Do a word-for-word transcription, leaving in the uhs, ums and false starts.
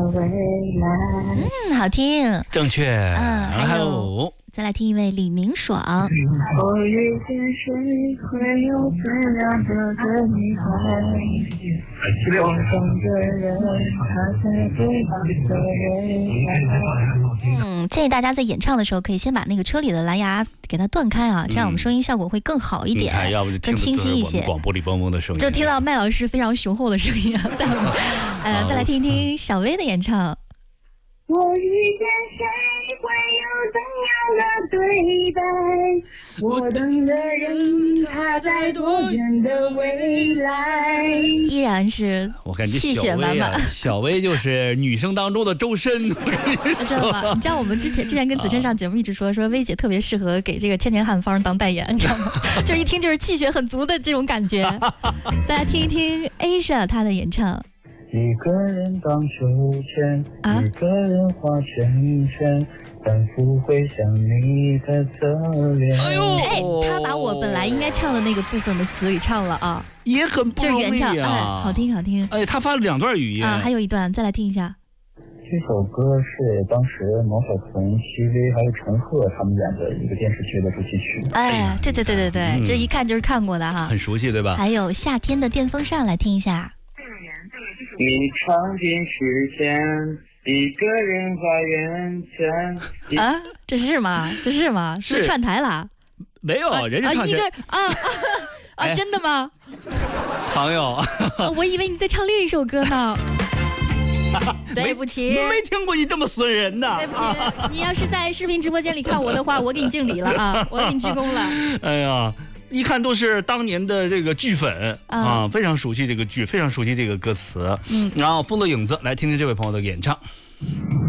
未来。 嗯，好听， 正确。 嗯，还有有再来听一位李明爽。 我遇见谁会有最亮的的女孩，我等的人他在对的未来。 嗯，建议大家在演唱的时候可以先把那个车里的蓝牙给它断开啊，这样我们声音效果会更好一点， 你看要不就听更清晰一些。 广播里嗡嗡的声音， 就听到麦老师非常雄厚的声音啊！再呃，再来听一听小薇的演唱。 我遇见谁会有怎样的对待？我等的人他在多远的未来？ 依然是我感觉气血小薇啊， 满满。 小薇就是女生当中的周深。 真的吗？你知道我们之前之前跟子琛上节目一直说说薇姐特别适合给这个千年汉方当代言，你知道吗？就一听就是气血很足的这种感觉。再来听一听 Asia 她的演唱。 一个人荡秋千， 啊、 一个人画圈圈，反复回想你的侧脸。 哎呦， 哎，他把我本来应该唱的那个部分的词给唱了啊， 也很不容易啊， 就是原唱，哎，好听好听。 哎，他发了两段语音啊，还有一段，再来听一下。 这首歌是当时毛晓彤、戚薇还有陈赫他们演的一个电视剧的主题曲。 哎，对对对对对， 嗯、 这一看就是看过的哈， 很熟悉对吧？ 还有夏天的电风扇，来听一下。 你尝尽时间，一个人花园前。 啊，这是吗？这是吗？是串台了？ 没有，啊、人家唱啊一个啊啊啊！ 哎、 真的吗？ 朋友， 我以为你在唱另一首歌呢。对不起， 没听过你这么损人的。 对不起，你要是在视频直播间里看我的话，我给你敬礼了啊，我给你鞠躬了。 哎呀。一看都是当年的这个剧粉、嗯、啊，非常熟悉这个剧，非常熟悉这个歌词。嗯，然后风的影子，来听听这位朋友的演唱。